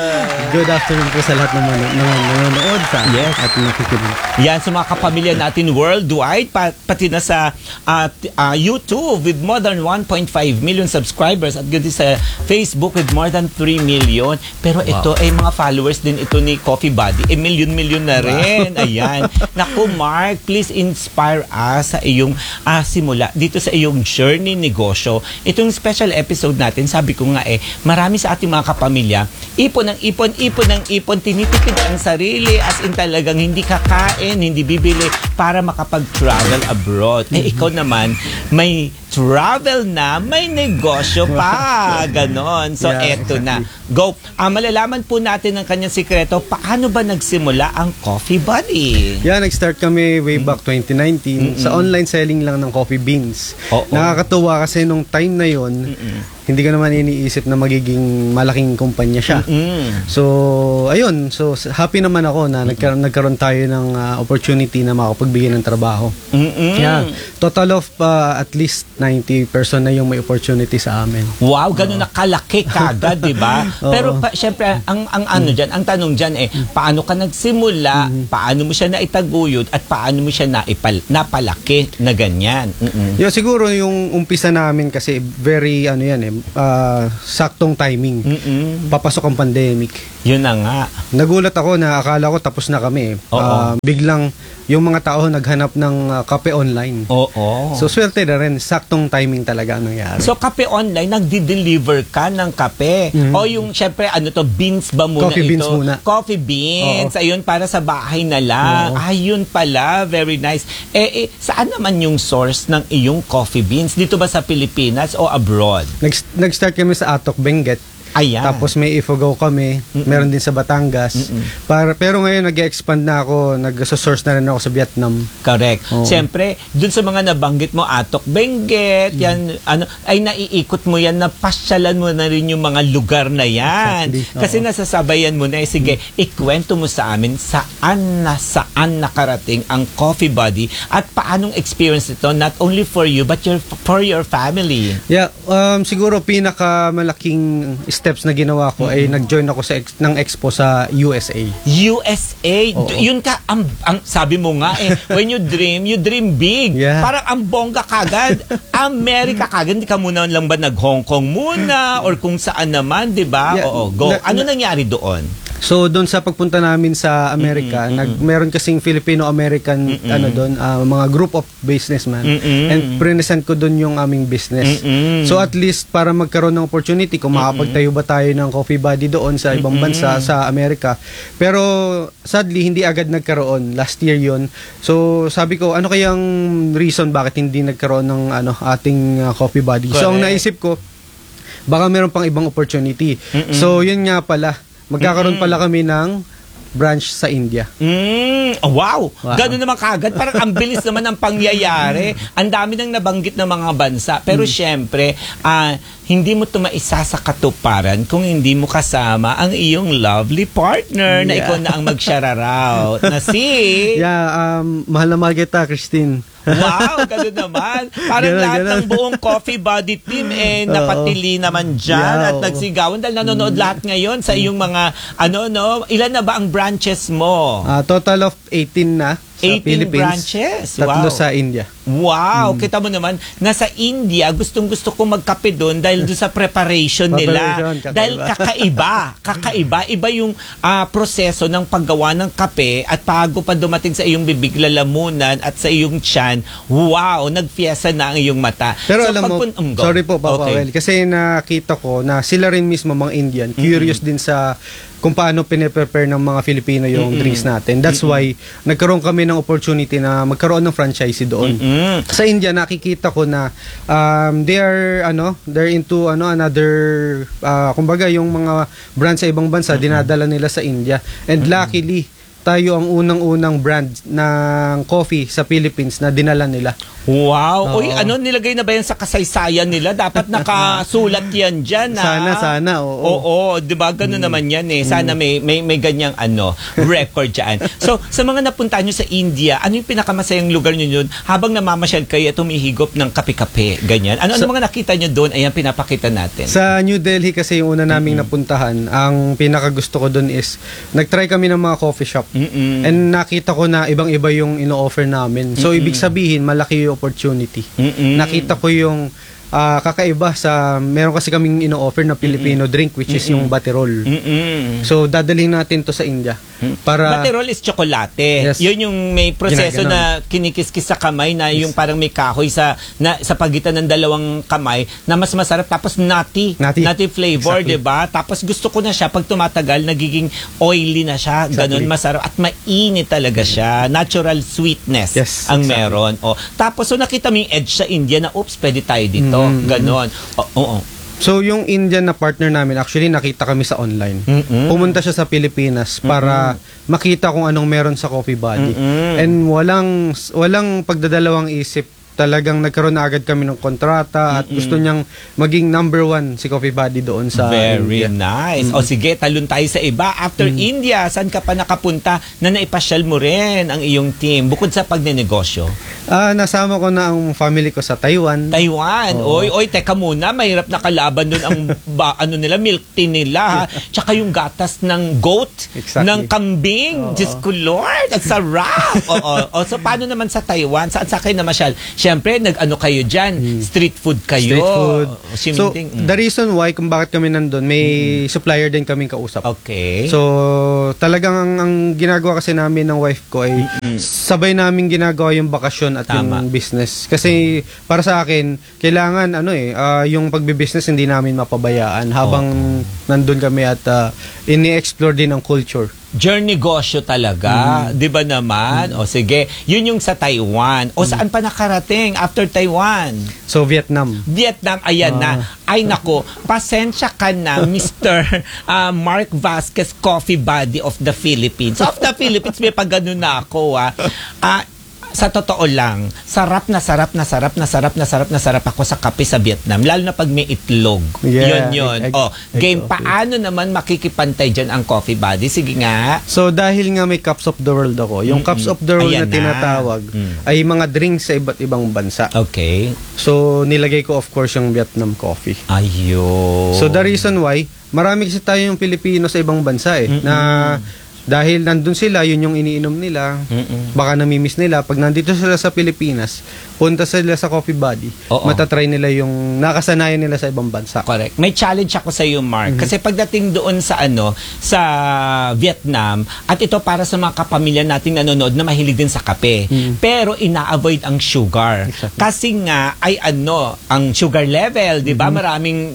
good afternoon po sa lahat ng nanonood sa Yes. at nakikinig. Yan sa mga kapamilya natin worldwide, pati na sa YouTube with more than 1.5 million subscribers at ganoon sa Facebook with more than 3 million. Pero ito ay mga followers din ito ni Coffee Buddy. Million na rin. Ayan. Naku, Mark, please inspire us sa iyong simula dito sa iyong journey negosyo. Itong special episode natin, sabi ko nga marami sa ating mga kapamilya, ipon, tinitipid ang sarili as in talagang hindi kakain, hindi bibili para makapag-travel abroad. Ikaw naman, may travel na, may negosyo pa. Ganon. So, eto na. Go. Malalaman po natin ang kanyang sikreto. Paano ba nagsimula ang Coffee Buddy? Nag-start kami way back 2019 sa online selling lang ng coffee beans. Nakakatuwa kasi nung time na yon, hindi ko naman iniisip na magiging malaking kumpanya siya. So, ayun. So, happy naman ako na nagkaroon tayo ng opportunity na makapagbigay ng trabaho. Total of at least 90 person na yung may opportunity sa amin. Wow, ganun na kalaki kagad, di ba? Pero syempre, ang ang tanong dyan paano ka nagsimula, paano mo siya naitaguyod, at paano mo siya napalaki na ganyan? Siguro yung umpisa namin kasi very saktong timing. Papasok ang pandemic. Yun na nga. Nagulat ako na akala ko tapos na kami. Biglang yung mga tao naghanap ng kape online. So swerte na rin, saktong timing talaga ang nangyari. So kape online, nagdi-deliver ka ng kape. O yung syempre beans ba muna Coffee ito? beans muna. Coffee beans. Ayun, para sa bahay na lang. Ayun pala, very nice. Saan naman yung source ng iyong coffee beans? Dito ba sa Pilipinas o abroad? Nag-start kami sa Atok, Benguet. Ayan. Tapos may Ifugao kami, meron din sa Batangas. Pero ngayon nag-expand na ako, nag-source na rin ako sa Vietnam. Correct. Siyempre, dun sa mga nabanggit mo, Atok, Benguet, yan, ay naiikot mo yan, napasyalan mo na rin yung mga lugar na yan. Exactly. Kasi nasasabayan mo na, sige, ikwento mo sa amin saan nakarating ang Coffee Buddy at paanong experience ito, not only for you, but for your family. Siguro pinakamalaking steps na ginawa ko ay nag-join ako ng expo sa USA. Yun ka, ang sabi mo nga when you dream big. Parang ang bongga kagad. Amerika kagad. Hindi ka muna lang ba nag-Hong Kong muna or kung saan naman, di ba? Go. Ano nangyari doon? So doon sa pagpunta namin sa Amerika, meron kasing Filipino-American doon, mga group of businessmen, and present ko doon yung aming business. So at least para magkaroon ng opportunity kung makapagtayo ba tayo ng Coffee Buddy doon sa ibang bansa sa Amerika. Pero sadly hindi agad nagkaroon. Last year yon. So sabi ko, ano kayang reason bakit hindi nagkaroon ng ating Coffee Buddy? So ang naisip ko, baka meron pang ibang opportunity. So yun nga pala, magkakaroon pala kami ng branch sa India. Wow! Gano'n naman kagad. Parang ang bilis naman ang pangyayari. Ang dami nang nabanggit ng mga bansa. Pero syempre, hindi mo ito maisa sa katuparan kung hindi mo kasama ang iyong lovely partner na ikaw na ang mag-share-out. Na mahal na mahal kita, Christine. Wow, gano'n naman. Parang lahat ng buong Coffee Buddy team napatili naman dyan at nagsigawan dahil nanonood lahat ngayon sa iyong mga ilan na ba ang branches mo? Total of 18 na sa 18 Philippines. branches? 3 sa India. Wow, kita mo naman, nasa India, gustong-gusto ko magkape doon dahil doon sa preparation nila. Dahil kakaiba. Iba yung proseso ng paggawa ng kape at bago pa dumating sa iyong bibig, lalamunan at sa iyong tiyan, wow, nagfiesta na ang iyong mata. Pero alam mo, sorry po, Papa Well, kasi nakita ko na sila rin mismo mga Indian, curious din sa kung paano pine-prepare ng mga Filipino yung drinks natin. That's why nagkaroon kami ng opportunity na magkaroon ng franchise doon. Sa India nakikita ko na they're into another kumbaga yung mga brand sa ibang bansa dinadala nila sa India. And luckily tayo ang unang-unang brand ng coffee sa Philippines na dinala nila. Wow. Oo. Uy, nilagay na ba yan sa kasaysayan nila? Dapat nakasulat yan dyan, Sana, oo. Oo, di ba? Ganun naman yan eh. Sana may ganyang record dyan. So, sa mga napunta nyo sa India, ano yung pinakamasayang lugar nyo yun habang namamasyal kayo at humihigop ng kape-kape? Ganyan. Ano mga nakita nyo doon? Ayan, pinapakita natin. Sa New Delhi kasi yung una naming napuntahan, ang pinakagusto ko doon is, nag-try kami ng mga coffee shop. And nakita ko na ibang-iba yung ino-offer namin. So, ibig sabihin, malaki yung opportunity. Nakita ko yung kakaiba sa meron kasi kaming ino-offer na Filipino drink which is yung Baterol. So dadalhin natin to sa India para Baterol is tsokolate. Yes. Yun yung may proseso na kinikis-kis sa kamay na yung parang may kahoy sa pagitan ng dalawang kamay na mas masarap tapos nutty flavor, exactly. 'di ba? Tapos gusto ko na siya pag tumatagal nagiging oily na siya, ganun masarap at mainit talaga siya. Natural sweetness ang meron. Tapos so nakita mo yung edge sa India na oops, pwede tayo dito. Ganon. Oo. So yung Indian na partner namin, actually nakita kami sa online. Pumunta siya sa Pilipinas para makita kung anong meron sa Coffee Body. And walang pagdadalawang isip. Talagang nagkaroon na agad kami ng kontrata at gusto niyang maging number 1 si Coffee Body doon sa Very India. nice. O sige, talon tayo sa iba. After India, saan ka pa nakapunta na naipasyal mo rin ang iyong team bukod sa pagnenegosyo? Nasama ko na ang family ko sa Taiwan. Taiwan? Oy, teka muna. Mahirap na kalaban doon ang milk tea nila. Tsaka yung gatas ng goat, ng kambing. Diyos ko Lord, ang sarap. So paano naman sa Taiwan? Saan sa kayo namasyal? Siyempre, kayo dyan. Street food kayo. Street food. So, the reason why kung bakit kami nandun, may supplier din kaming kausap. Okay. So, talagang ang ginagawa kasi namin ng wife ko ay sabay namin ginagawa yung bakasyon at yung business. Kasi para sa akin, kailangan yung pagbi-business hindi namin mapabayaan habang nandun kami at ini-explore din ang culture. Negosyo talaga, 'di ba naman? O sige, yun yung sa Taiwan. O saan pa nakarating after Taiwan? So Vietnam, ayan na. Ay nako, pasensya ka na Mr. Mark Vasquez, Coffee Body of the Philippines. Of the Philippines, may pagganun na ako sa totoo lang, sarap ako sa kape sa Vietnam, lalo na pag may itlog. Yun. Game, paano naman makikipantay dyan ang Coffee Body? Sige nga. So, dahil nga may Cups of the World ako, yung Cups of the World na tinatawag ay mga drinks sa iba't ibang bansa. Okay. So, nilagay ko of course yung Vietnam coffee. Ayun. So, the reason why, marami kasi tayo yung Pilipino sa ibang bansa na dahil nandun sila, yun yung iniinom nila, baka namimiss nila. Pag nandito sila sa Pilipinas, punta sila sa Coffee Body, matatry nila yung nakasanayan nila sa ibang bansa. Correct. May challenge ako sa iyo, Mark. Kasi pagdating doon sa sa Vietnam, at ito para sa mga kapamilya nating nanonood na mahilig din sa kape. Pero ina-avoid ang sugar. Exactly. Kasi nga ay ang sugar level, 'di ba? Maraming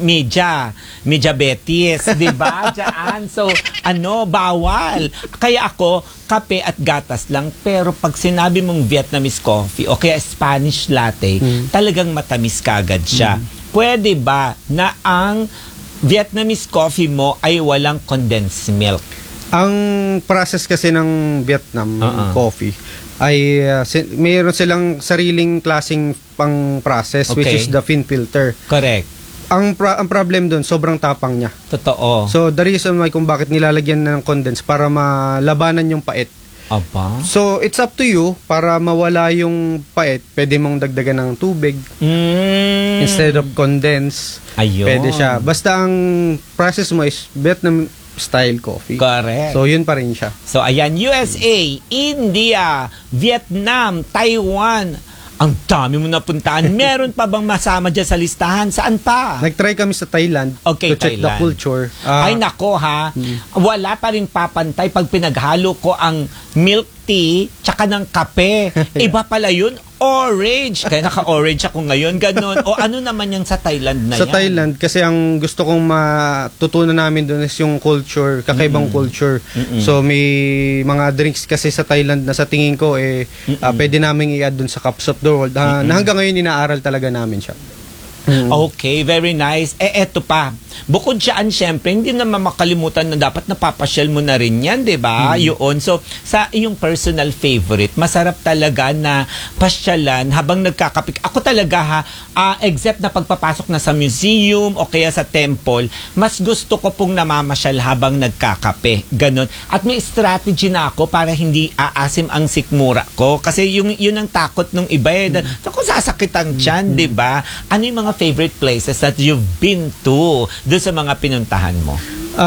diabetes, 'di ba? Diyan. So, bawal. Kaya ako, kape at gatas lang. Pero pag sinabi mong Vietnamese coffee o kaya Spanish latte, talagang matamis kagad siya. Pwede ba na ang Vietnamese coffee mo ay walang condensed milk? Ang process kasi ng Vietnam coffee ay mayroon silang sariling klaseng pang-process which is the fin filter. Correct. Ang problem doon, sobrang tapang niya. Totoo. So, the reason why kung bakit nilalagyan na ng condense para malabanan yung pait. So, it's up to you. Para mawala yung pait, pwede mong dagdagan ng tubig. Instead of condense. Ayun. Pwede siya. Basta ang process mo is Vietnam style coffee. Correct. So, yun pa rin siya. So, ayan, USA, India, Vietnam, Taiwan. Ang dami mo napuntaan. Meron pa bang masama dyan sa listahan? Saan pa? Nag-try kami sa Thailand to check the culture. Ay nako ha. Wala pa rin papantay pag pinaghalo ko ang milk tea tsaka ng kape. Iba pala yun. Orange. Kaya naka-orange ako ngayon. Ganon. O ano naman yung sa Thailand na yan? Sa Thailand, kasi ang gusto kong matutunan namin doon is yung culture, kakaibang culture. So may mga drinks kasi sa Thailand na sa tingin ko pwede namin i-add doon sa Cups of the World. Na hanggang ngayon inaaral talaga namin siya. Okay, very nice. Eto pa. Bukod dyan, syempre, hindi naman makalimutan na dapat napapasyal mo na rin yan, di ba? Yun. So, sa iyong personal favorite, masarap talaga na pasyalan habang nagkakapik. Ako talaga except na pagpapasok na sa museum o kaya sa temple, mas gusto ko pong namamasyal habang nagkakape. Ganon. At may strategy na ako para hindi aasim ang sikmura ko. Kasi yun ang takot ng iba eh. Kung sasakit ang tiyan, di ba? Ano yung mga favorite places that you've been to doon sa mga pinuntahan mo?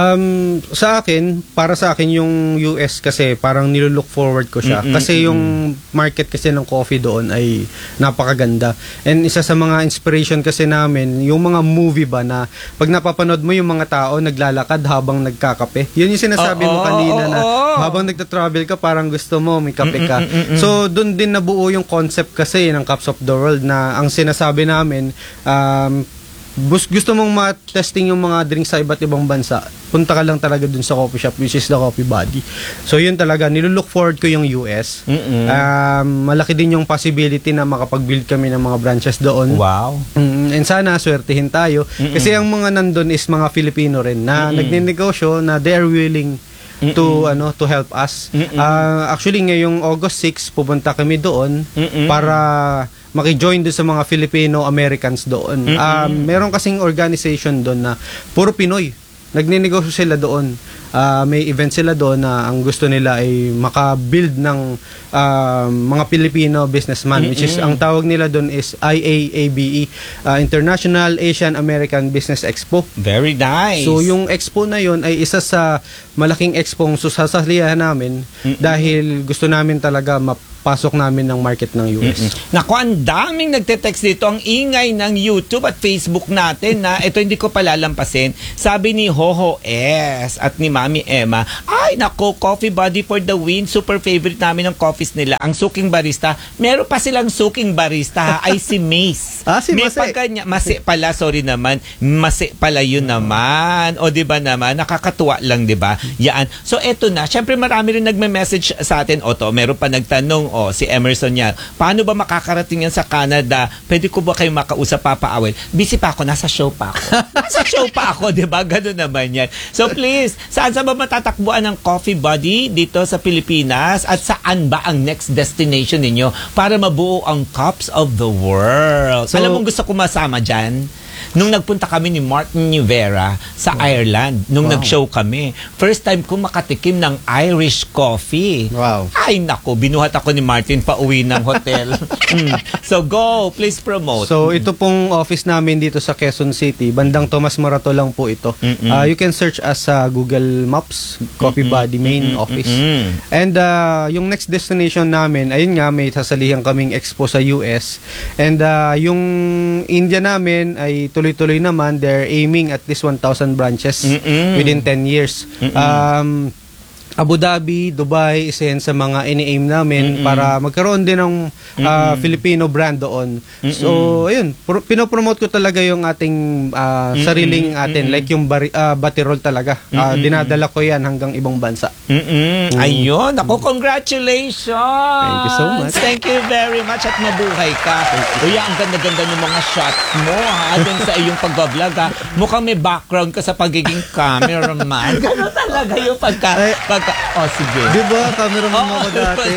Para sa akin yung US kasi parang nilook forward ko siya. Kasi yung market kasi ng coffee doon ay napakaganda. And isa sa mga inspiration kasi namin, yung mga movie ba na pag napapanood mo yung mga tao naglalakad habang nagkakape. Yun yung sinasabi mo kanina na habang nagta-travel ka parang gusto mo may kape ka. So doon din nabuo yung concept kasi ng Cups of the World na ang sinasabi namin gusto mong ma-testing yung mga drinks sa iba't ibang bansa, punta ka lang talaga dun sa coffee shop which is the Coffee Body. So yun talaga, nilook forward ko yung US. Malaki din yung possibility na makapag-build kami ng mga branches doon. Wow. And sana swertihin tayo. Kasi ang mga nandun is mga Filipino rin na nagninegosyo na they are willing to help us. Actually ngayong August 6 pupunta kami doon para maki-join doon sa mga Filipino-Americans doon. Meron kasing organization doon na puro Pinoy. Nagninegosyo sila doon. May event sila doon na ang gusto nila ay maka-build ng mga Filipino businessman, which is ang tawag nila doon is IAABE, International Asian American Business Expo. Very nice. So yung expo na yun ay isa sa malaking expo ang susasalihan namin dahil gusto namin talaga pasok namin ng market ng US. Naku, ang daming nagte-text dito. Ang ingay ng YouTube at Facebook natin na ito hindi ko palalampasin. Sabi ni Hoho S at ni Mami Emma, ay naku, Coffee Body for the win. Super favorite namin ng coffees nila. Ang suking barista. Meron pa silang suking barista ay si Mace. Si Mase. Mase pala, sorry naman. Mase pala yun naman. O diba naman, nakakatuwa lang diba? Yan. So eto na, syempre marami rin nagme-message sa atin. Meron pa nagtanong, si Emerson yan. Paano ba makakarating yan sa Canada? Pwede ko ba kayo makausap, Papa Awel? Busy pa ako, nasa show pa ako. Nasa show pa ako, di ba? Ganun naman yan. So please, saan ba matatakbuhan ng Coffee Body dito sa Pilipinas? At saan ba ang next destination ninyo para mabuo ang Cups of the World? So, alam mo, gusto ko masama dyan. Nung nagpunta kami ni Martin Nivera sa Ireland, nung nag-show kami, first time ko makatikim ng Irish coffee. Wow. Ay nako, binuhat ako ni Martin pa uwi ng hotel. So go, please promote. So ito pong office namin dito sa Quezon City, bandang Tomas Morato lang po ito. You can search as Google Maps, Coffee Body main office. And yung next destination namin, ayun nga, may sasalihan kaming expo sa US. And yung India namin ay tuloy-tuloy naman. They're aiming at least 1,000 branches within 10 years. Abu Dhabi, Dubai, isa yan sa mga ini-aim namin para magkaroon din ng Filipino brand doon. So, ayun, pinopromote ko talaga yung ating sariling atin, like yung Batirol talaga. Dinadala ko yan hanggang ibang bansa. Ayun, ako, congratulations! Thank you so much. Thank you very much at mabuhay ka. Kuya, ang ganda-ganda ng mga shots mo, dun sa iyong pag-vlog, mukhang may background ka sa pagiging cameraman. Gano'n talaga yung sige. Diba? Cameraman mo ako dati.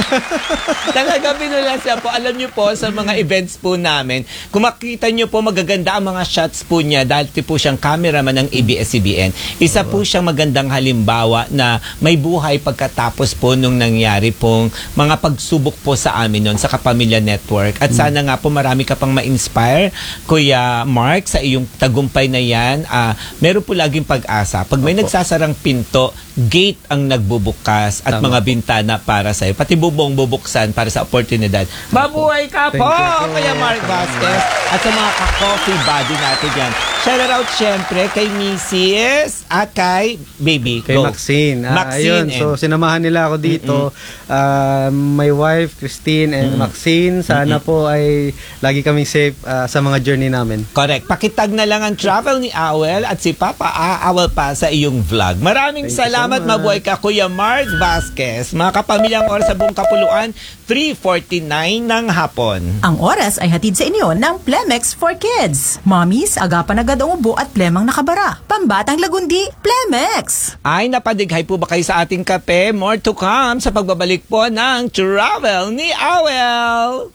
Talaga binulasya po. Alam niyo po, sa mga events po namin, kung makita niyo po, magaganda ang mga shots po niya dahil po siyang cameraman ng ABS-CBN. Isa po siyang magandang halimbawa na may buhay pagkatapos po nung nangyari pong mga pagsubok po sa amin noon sa Kapamilya Network. At sana nga po marami ka pang ma-inspire, Kuya Mark, sa iyong tagumpay na yan. Meron po laging pag-asa. Pag may nagsasarang pinto, gate ang nagbubukas at mga bintana para sa'yo. Pati bubong bubuksan para sa oportunidad. Mabuhay ka po, Kuya Mark Vasquez. At sa mga ka-coffee body natin yan, Shout out syempre kay Mrs. at kay Baby. Kay Go. Maxine. Maxine. Ayun, so sinamahan nila ako dito. My wife, Christine and Maxine. Sana po ay lagi kaming safe sa mga journey namin. Correct. Pakitag na lang ang travel ni Awel at si Papa aawal pa sa iyong vlog. Maraming salamat. Mabuhay ka, Kuya Mark Vasquez. Mga kapamilyang oras sa buong kapuluan, 3:49 ng hapon. Ang oras ay hatid sa inyo ng Plemex for Kids. Mommies, agapan agad ang ubo at plemang nakabara. Pambatang lagundi, Plemex! Ay, napadighay po ba kayo sa ating kape? More to come sa pagbabalik po ng Travel ni Awel.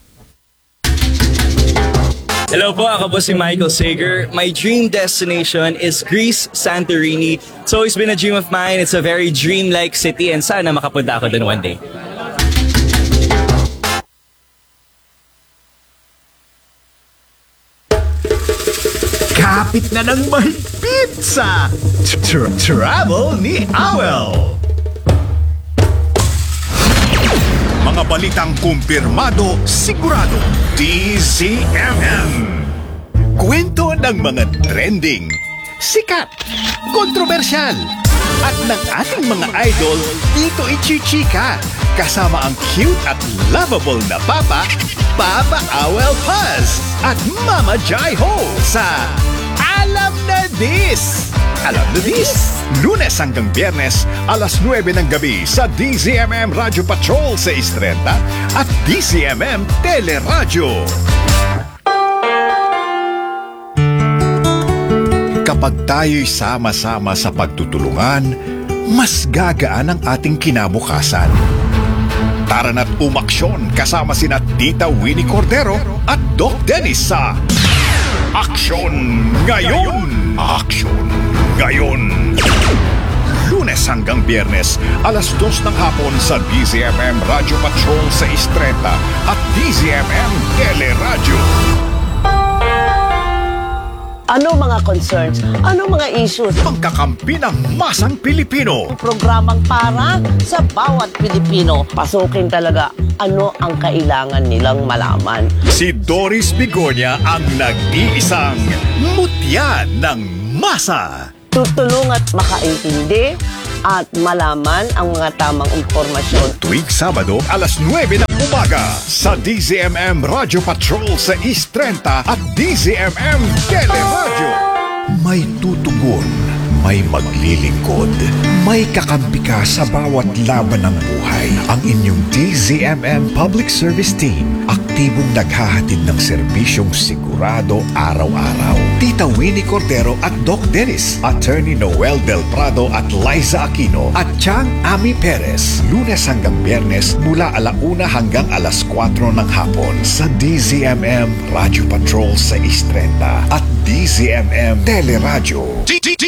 Hello po, ako po si Michael Sager. My dream destination is Greece, Santorini. It's always been a dream of mine. It's a very dreamlike city and sana makapunta ako dun one day. Kapit na ng mahigpit sa Travel ni Awel. Mga balitang kumpirmado, sigurado, DZMM. Kwento ng mga trending, sikat, kontrobersyal, at ng ating mga idol dito ichichika. Kasama ang cute at lovable na Papa Awel Paz at Mama Jai Ho sa Alam na This! Alam na This! Lunes hanggang Biyernes, alas 9 ng gabi sa DZMM Radio Patrol sa 6:30 at DZMM Teleradyo. Kapag tayo'y sama-sama sa pagtutulungan, mas gagaan ang ating kinabukasan. Tara na't umaksyon kasama sina Tita Winnie Cordero at Doc Dennis sa Aksyon Ngayon! Aksyon Ngayon! Lunes hanggang Biyernes, alas 2 ng hapon sa DZMM Radio Patrol sa 6:30 at DZMM Teleradyo. Ano mga concerns? Ano mga issues? Pangkakampi ng masang Pilipino. Programang para sa bawat Pilipino. Pasukin talaga ano ang kailangan nilang malaman. Si Doris Bigonya ang nag-iisang mutya ng masa. Tutulong at makaintindi at malaman ang mga tamang impormasyon. Tuwing Sabado, alas 9 ng umaga sa DZMM Radio Patrol sa 6:30 at DZMM Teleradyo. May tutugon, may maglilingkod, may kakampi ka sa bawat laban ng buhay. Ang inyong DZMM Public Service Team, aktibong naghahatid ng serbisyong sigurado araw-araw. Tita Winnie Cordero at Doc Dennis, Attorney Noel Del Prado at Liza Aquino at Chang Ami Perez. Lunes hanggang Biyernes mula 1:00 hanggang 4:00 ng hapon sa DZMM Radio Patrol sa 6:30 at DZMM Teleradyo.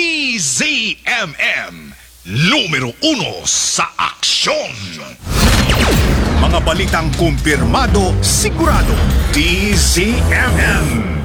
DZMM numero 1 sa aksyon. Mga balitang kumpirmado, sigurado, DZMM.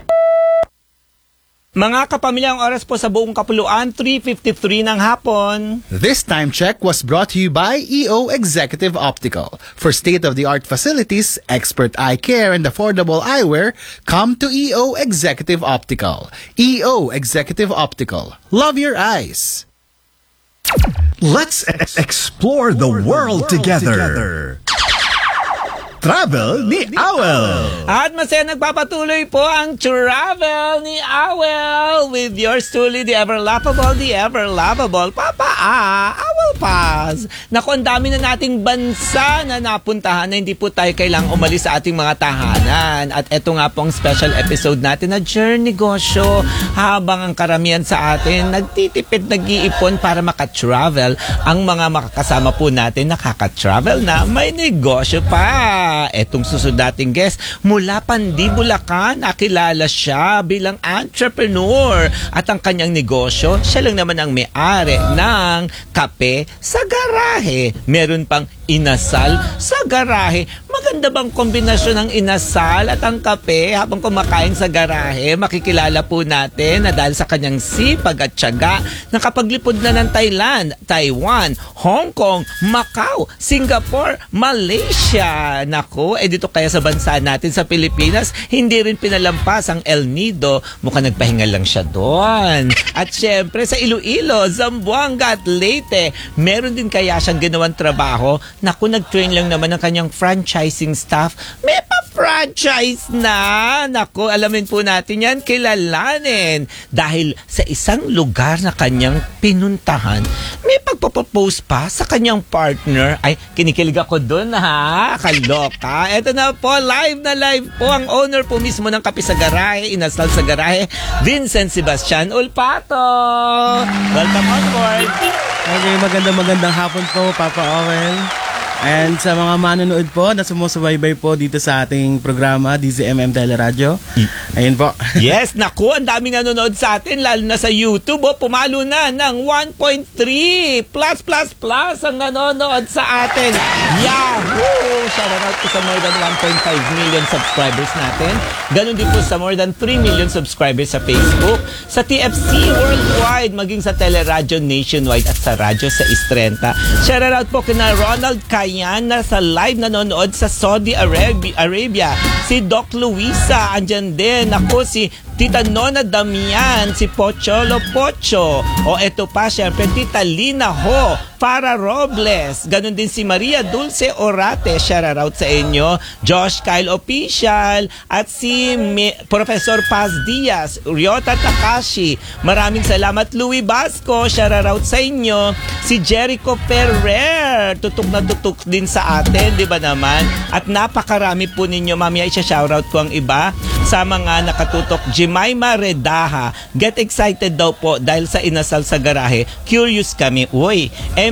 Mga kapamilyang oras po sa buong kapuluan, 3:53 ng hapon. This time check was brought to you by EO Executive Optical. For state-of-the-art facilities, expert eye care, and affordable eyewear, come to EO Executive Optical. EO Executive Optical. Love your eyes. Let's explore the world together. Travel ni Awel. At masaya nagpapatuloy po ang Travel ni Awel with yours truly, the ever laughable, Papa Awel Paz. Naku, ang dami na nating bansa na napuntahan na hindi po tayo kailangang umalis sa ating mga tahanan. At eto nga po ang special episode natin na Journey Negosyo. Habang ang karamihan sa atin nagtitipid, nag-iipon para makatravel, ang mga makakasama po natin nakaka-travel na may negosyo pa. Etong susunod nating guest mula Pandi, Bulacan, nakilala siya bilang entrepreneur at ang kanyang negosyo, siya lang naman ang may-ari ng kape sa garahe. Meron pang inasal sa garahe. Maganda bang kombinasyon ng inasal at ang kape habang kumakain sa garahe? Makikilala po natin na dahil sa kanyang sipag at tiyaga, nakapaglipod na ng Thailand, Taiwan, Hong Kong, Macau, Singapore, Malaysia. Naku, dito kaya sa bansa natin sa Pilipinas, hindi rin pinalampas ang El Nido. Mukhang nagpahinga lang siya doon. At syempre sa Iloilo, Zamboanga at Leyte, meron din kaya siyang ginawang trabaho. Naku, nag-train lang naman ang kanyang franchising staff. May pa-franchise na. Naku, alamin po natin yan, kilalanin. Dahil sa isang lugar na kanyang pinuntahan, may pagpapapose pa sa kanyang partner. Ay, kinikilig ako dun ha. Kaloka. Eto na po, live na live po ang owner po mismo ng Kape sa Garahe, inasal sa Garahe, Vincent Sebastian Olpato. Welcome on board. Okay, magandang hapon po, Papa Owen. And sa mga manonood po na sumusubaybay po dito sa ating programa, DZMM Teleradyo. Ayun po. Yes, naku, ang daming nanonood sa atin, lalo na sa YouTube. Pumalo na ng 1.3 plus ang nanonood sa atin. Yahoo! Shout out po sa more than 1.5 million subscribers natin. Ganon din po sa more than 3 million subscribers sa Facebook, sa TFC Worldwide, maging sa Teleradyo Nationwide at sa radyo sa Istrenta. Shout out po kina Ronald Kayan na sa live nanonood sa Saudi Arabia. Si Doc Luisa, andyan din. Ako si Tita Nona Damian, si Pocholo Pocho. O eto pa, syempre, Tita Lina Ho, Para Robles. Ganon din si Maria Dulce Orate. Shoutout sa inyo. Josh Kyle Official. At si Professor Paz Diaz. Ryota Takashi. Maraming salamat. Louie Basco. Shoutout sa inyo. Si Jericho Ferrer. Tutok na tutok din sa atin. Di ba naman? At napakarami po ninyo. Mamaya isa-shoutout ko ang iba. Sa mga nakatutok, Jemima Redaha. Get excited daw po dahil sa inasal sa garahe. Curious kami. Uy,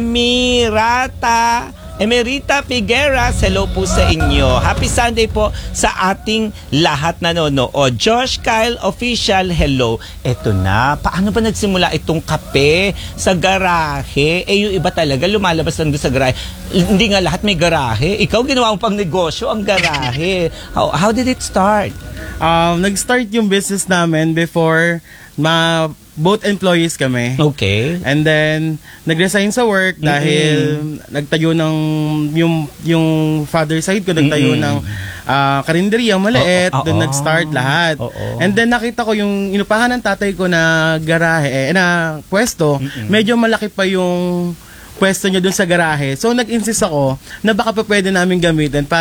Emerita Figueras, hello po sa inyo. Happy Sunday po sa ating lahat nanonood. Josh Kyle Official, hello. Eto na, paano ba nagsimula itong kape sa garahe? Yung iba talaga lumalabas lang doon sa garahe. Hindi nga lahat may garahe. Ikaw ginawa mo pang negosyo ang garahe. How did it start? Nag-start yung business namin before both employees kami. Okay. And then nag-resign sa work dahil nagtayo ng yung father side ko nagtayo ng karinderya maliit, doon nag-start lahat. And then nakita ko yung inupahan ng tatay ko na garahe na pwesto, medyo malaki pa yung pwesto niya doon sa garahe. So nag-insist ako na baka pa pwede namin gamitin para